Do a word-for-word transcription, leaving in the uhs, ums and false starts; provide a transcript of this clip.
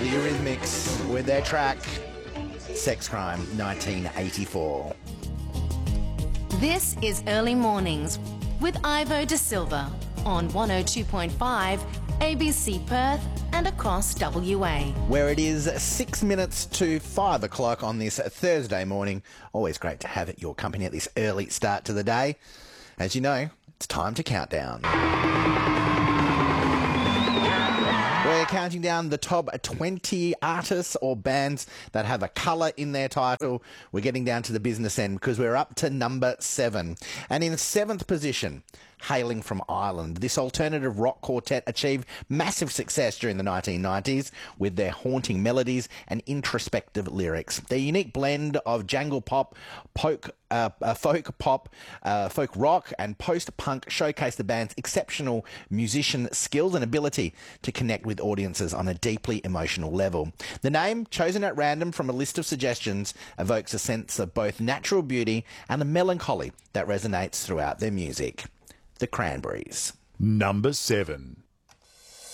the Eurythmics with their track Sex Crime nineteen eighty-four. This is Early Mornings with Ivo De Silva on one oh two point five A B C Perth and across W A. Where it is six minutes to five o'clock on this Thursday morning. Always great to have your company at this early start to the day. As you know, it's time to count down. We're counting down the top twenty artists or bands that have a colour in their title. We're getting down to the business end because we're up to number seven. And in seventh position, hailing from Ireland, this alternative rock quartet achieved massive success during the nineteen nineties with their haunting melodies and introspective lyrics. Their unique blend of jangle pop, folk, uh, uh, folk pop, uh, folk rock and post-punk showcased the band's exceptional musician skills and ability to connect with audiences on a deeply emotional level. The name, chosen at random from a list of suggestions, evokes a sense of both natural beauty and the melancholy that resonates throughout their music. The Cranberries. Number seven.